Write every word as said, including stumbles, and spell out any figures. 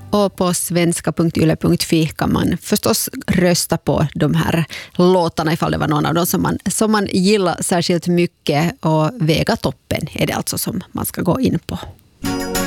Och på svenska punkt yle punkt fi kan man förstås rösta på de här låtarna ifall det var någon av dem som man, som man gillar särskilt mycket. Och Väga toppen är det alltså som man ska gå in på.